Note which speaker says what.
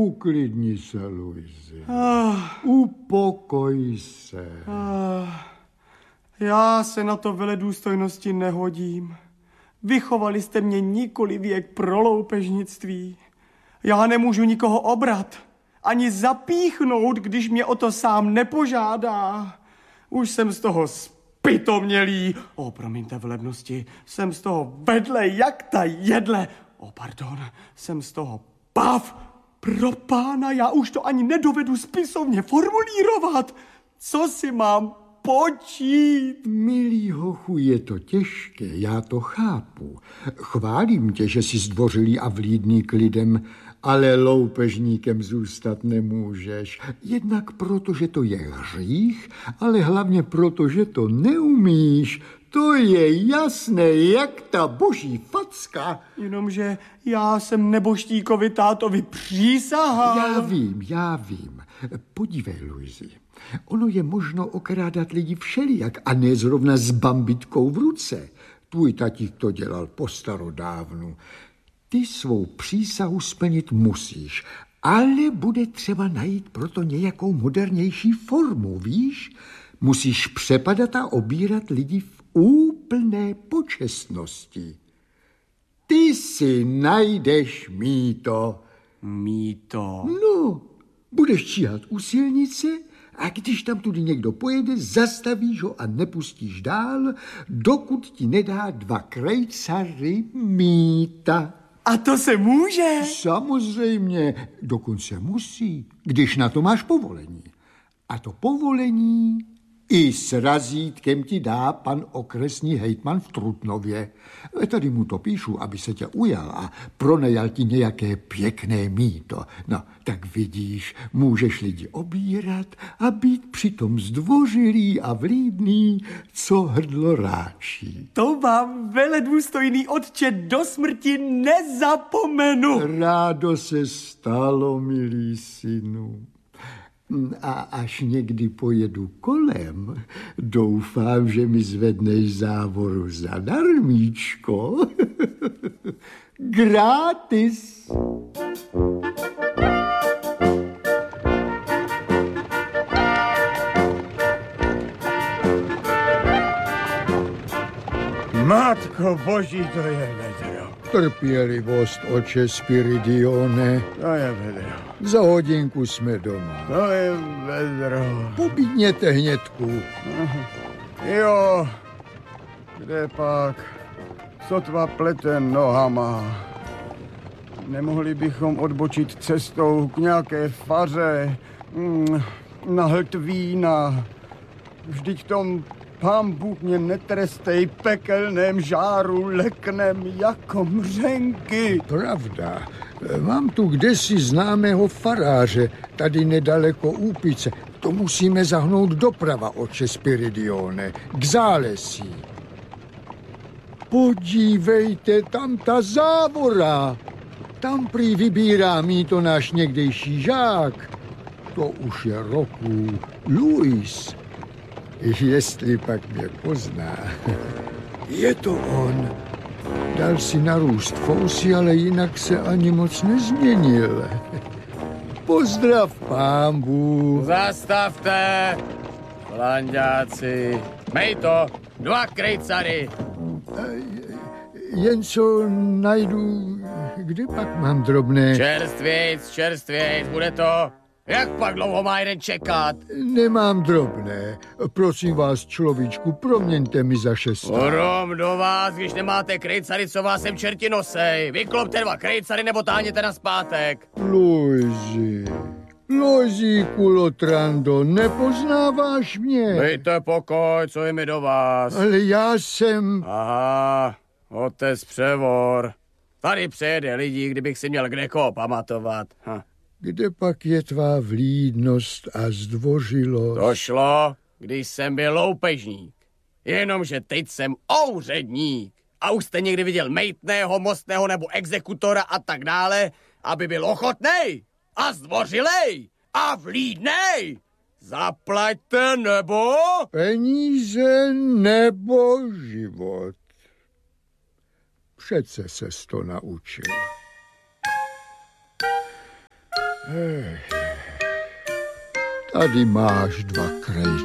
Speaker 1: Uklidni se, Luisi. Upokoj se.
Speaker 2: Já se na to veledůstojnosti nehodím. Vychovali jste mě nikoli věk pro loupežnictví. Já nemůžu nikoho obrat, ani zapíchnout, když mě o to sám nepožádá. Už jsem z toho spitomělý. Promiňte velebnosti, jsem z toho vedle jak ta jedle. Jsem z toho pav. Pro pána, já už to ani nedovedu spisovně formulírovat. Co si mám počít?
Speaker 1: Milý hochu, je to těžké, já to chápu. Chválím tě, že jsi zdvořilý a vlídný k lidem, ale loupežníkem zůstat nemůžeš. Jednak proto, že to je hřích, ale hlavně proto, že to neumíš. To je jasné, jak ta boží facka.
Speaker 2: Jenomže já jsem neboštíkovi tátovi přísahal.
Speaker 1: Já vím. Podívej, Luisi, ono je možno okrádat lidi všelijak a ne zrovna s bambitkou v ruce. Tvůj tatík to dělal postarodávnu. Ty svou přísahu splnit musíš, ale bude třeba najít proto nějakou modernější formu, víš? Musíš přepadat a obírat lidi v úplné počestnosti. Ty si najdeš mýto.
Speaker 2: Mýto?
Speaker 1: No, budeš číhat u silnice a když tam tudy někdo pojede, zastavíš ho a nepustíš dál, dokud ti nedá 2 krejcary mýta.
Speaker 2: A to se může?
Speaker 1: Samozřejmě, dokonce musí, když na to máš povolení. A to povolení i s razítkem ti dá pan okresní hejtman v Trutnově. Tady mu to píšu, aby se tě ujal a pronajal ti nějaké pěkné mýto. No, tak vidíš, můžeš lidi obírat a být přitom zdvořilý a vlídný, co hrdlo ráčí.
Speaker 2: To vám, veledůstojný otče, do smrti nezapomenu.
Speaker 1: Rádo se stalo, milý synu. A až někdy pojedu kolem, doufám, že mi zvedneš závoru zadarmíčko. Gratis.
Speaker 3: Matko boží, to je vedro.
Speaker 1: Trpělivost, oče Spiridione.
Speaker 3: To je vedro.
Speaker 1: Za hodinku jsme doma.
Speaker 3: To je vedro.
Speaker 1: Pobídněte hnědku.
Speaker 3: Jo, kde pak? Sotva plete nohama. Nemohli bychom odbočit cestou k nějaké faře, na hlt vína. Vždyť v tom Pán Bůh mě netrestej, pekelném žáru leknem jako mřenky.
Speaker 1: Pravda. Mám tu kdesi známého faráře, tady nedaleko Úpice. To musíme zahnout doprava, oče Spiridione, k Zálesí. Podívejte, tam ta závora. Tam prý vybírá mýto náš někdejší žák. To už je roku Luis. Jestli pak mě pozná. Je to on. Dal si narůst fousy, ale jinak se ani moc nezměnil. Pozdrav, pán Bůh.
Speaker 4: Zastavte, lanďáci. Mejto, 2 krejcary.
Speaker 1: Jen co najdu, kde pak mám drobné?
Speaker 4: Čerstvějc, bude to. Jak pak dlouho má jeden čekat?
Speaker 1: Nemám drobné. Prosím vás, človíčku, proměňte mi za 6.
Speaker 4: Rom do vás, když nemáte krejcary, co vás sem čerti nosej. Vyklopte 2 krejcary nebo táhněte na zpátek.
Speaker 1: Lojzíku Lotrando, nepoznáváš mě?
Speaker 4: Dejte pokoj, co je mi do vás.
Speaker 1: Ale já jsem...
Speaker 4: Aha, otec Převor. Tady přejede lidí, kdybych si měl kdekoho pamatovat.
Speaker 1: Kde pak je tvá vlídnost a zdvořilost?
Speaker 4: To šlo, když jsem byl loupežník. Jenomže teď jsem ouředník. A už jste někdy viděl mejtného, mostného nebo exekutora a tak dále, aby byl ochotnej a zdvořilej a vlídnej. Zaplaťte nebo...
Speaker 1: Peníze nebo život. Přece ses to naučil. Tady máš 2 krejce.